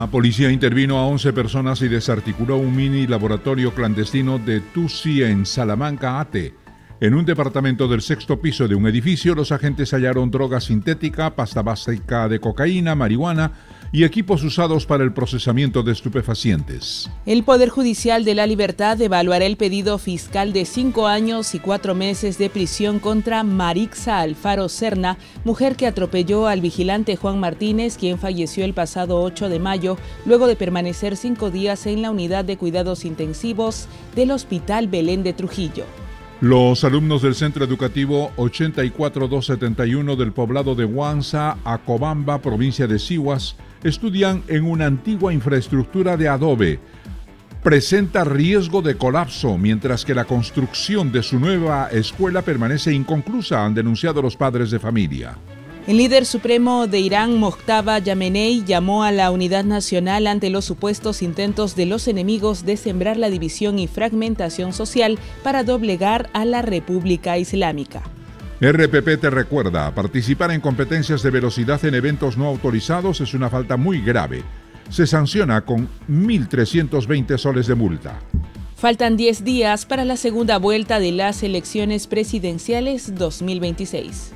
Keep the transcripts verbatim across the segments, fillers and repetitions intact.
La policía intervino a once personas y desarticuló un mini laboratorio clandestino de Tusi en Salamanca, Ate. En un departamento del sexto piso de un edificio, los agentes hallaron droga sintética, pasta básica de cocaína, marihuana y equipos usados para el procesamiento de estupefacientes. El Poder Judicial de la Libertad evaluará el pedido fiscal de cinco años y cuatro meses de prisión contra Marixa Alfaro Serna, mujer que atropelló al vigilante Juan Martínez, quien falleció el pasado ocho de mayo, luego de permanecer cinco días en la unidad de cuidados intensivos del Hospital Belén de Trujillo. Los alumnos del Centro Educativo ochenta y cuatro mil doscientos setenta y uno del poblado de Huanza, Acobamba, provincia de Sihuas, estudian en una antigua infraestructura de adobe. Presenta riesgo de colapso, mientras que la construcción de su nueva escuela permanece inconclusa, han denunciado los padres de familia. El líder supremo de Irán, Mojtaba Yamenei, llamó a la unidad nacional ante los supuestos intentos de los enemigos de sembrar la división y fragmentación social para doblegar a la República Islámica. R P P te recuerda, participar en competencias de velocidad en eventos no autorizados es una falta muy grave. Se sanciona con mil trescientos veinte soles de multa. Faltan diez días para la segunda vuelta de las elecciones presidenciales dos mil veintiséis.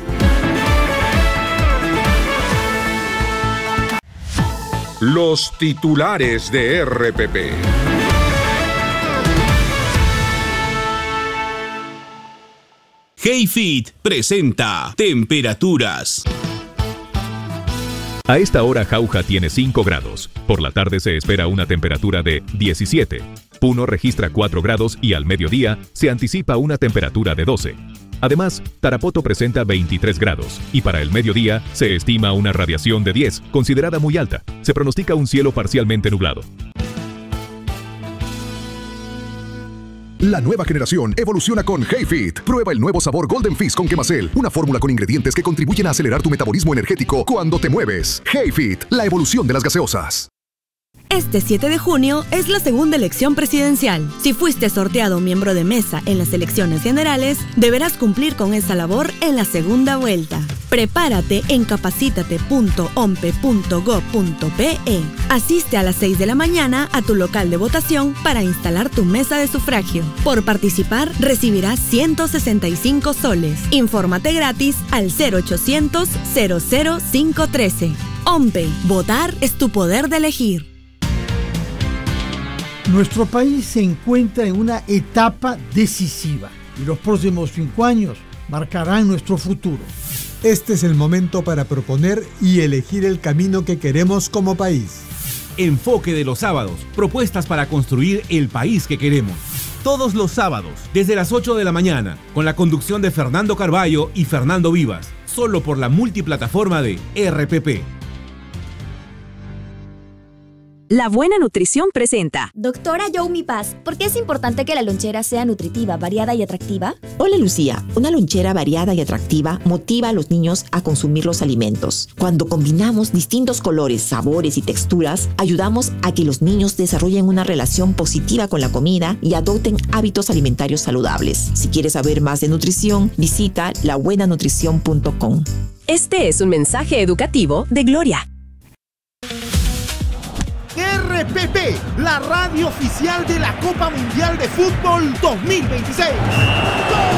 Los titulares de R P P. Hey-Fit presenta temperaturas. A esta hora Jauja tiene cinco grados. Por la tarde se espera una temperatura de diecisiete. Puno registra cuatro grados y al mediodía se anticipa una temperatura de doce. Además, Tarapoto presenta veintitrés grados y para el mediodía se estima una radiación de diez, considerada muy alta. Se pronostica un cielo parcialmente nublado. La nueva generación evoluciona con Hey-Fit. Prueba el nuevo sabor Golden Fizz con Quemacel, una fórmula con ingredientes que contribuyen a acelerar tu metabolismo energético cuando te mueves. Hey-Fit, la evolución de las gaseosas. Este siete de junio es la segunda elección presidencial. Si fuiste sorteado miembro de mesa en las elecciones generales, deberás cumplir con esa labor en la segunda vuelta. Prepárate en capacítate punto ompe punto gob punto pe. Asiste a las seis de la mañana a tu local de votación para instalar tu mesa de sufragio. Por participar, recibirás ciento sesenta y cinco soles. Infórmate gratis al cero ochocientos, cero cero cinco trece. OMPE, votar es tu poder de elegir. Nuestro país se encuentra en una etapa decisiva y los próximos cinco años marcarán nuestro futuro. Este es el momento para proponer y elegir el camino que queremos como país. Enfoque de los sábados, propuestas para construir el país que queremos. Todos los sábados, desde las ocho de la mañana, con la conducción de Fernando Carballo y Fernando Vivas, solo por la multiplataforma de R P P. La Buena Nutrición presenta. Doctora Youmi Paz, ¿por qué es importante que la lonchera sea nutritiva, variada y atractiva? Hola Lucía, una lonchera variada y atractiva motiva a los niños a consumir los alimentos. Cuando combinamos distintos colores, sabores y texturas, ayudamos a que los niños desarrollen una relación positiva con la comida y adopten hábitos alimentarios saludables. Si quieres saber más de nutrición, visita la buena nutrición punto com. Este es un mensaje educativo de Gloria. R P P, la radio oficial de la Copa Mundial de Fútbol dos mil veintiséis.